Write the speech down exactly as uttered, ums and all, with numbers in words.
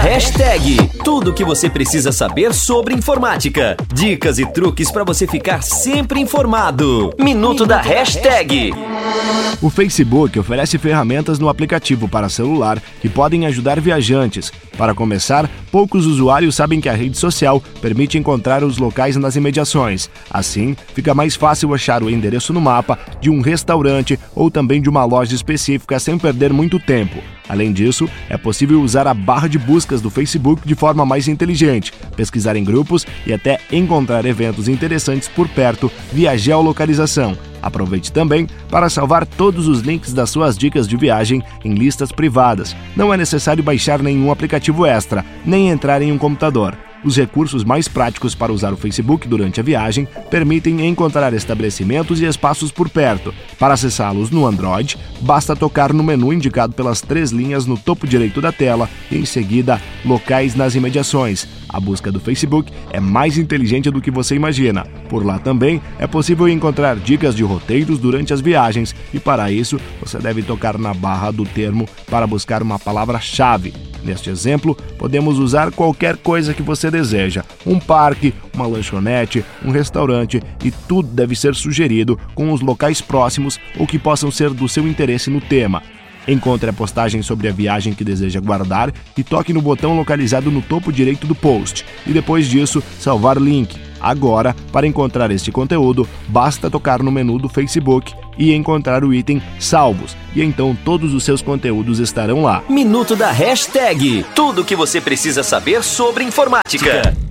Hashtag. Tudo o que você precisa saber sobre informática. Dicas e truques para você ficar sempre informado. Minuto da Hashtag. O Facebook oferece ferramentas no aplicativo para celular que podem ajudar viajantes. Para começar, poucos usuários sabem que a rede social permite encontrar os locais nas imediações. Assim, fica mais fácil achar o endereço no mapa de um restaurante ou também de uma loja específica sem perder muito tempo. Além disso, é possível usar a barra de buscas do Facebook de forma mais inteligente, pesquisar em grupos e até encontrar eventos interessantes por perto via geolocalização. Aproveite também para salvar todos os links das suas dicas de viagem em listas privadas. Não é necessário baixar nenhum aplicativo extra, nem entrar em um computador. Os recursos mais práticos para usar o Facebook durante a viagem permitem encontrar estabelecimentos e espaços por perto. Para acessá-los no Android, basta tocar no menu indicado pelas três linhas no topo direito da tela e, em seguida, locais nas imediações. A busca do Facebook é mais inteligente do que você imagina. Por lá também é possível encontrar dicas de roteiros durante as viagens e, para isso, você deve tocar na barra do termo para buscar uma palavra-chave. Neste exemplo, podemos usar qualquer coisa que você deseja, um parque, uma lanchonete, um restaurante, e tudo deve ser sugerido com os locais próximos ou que possam ser do seu interesse no tema. Encontre a postagem sobre a viagem que deseja guardar e toque no botão localizado no topo direito do post, e depois disso, salvar link. Agora, para encontrar este conteúdo, basta tocar no menu do Facebook e encontrar o item Salvos, e então todos os seus conteúdos estarão lá. Minuto da Hashtag. Tudo o que você precisa saber sobre informática.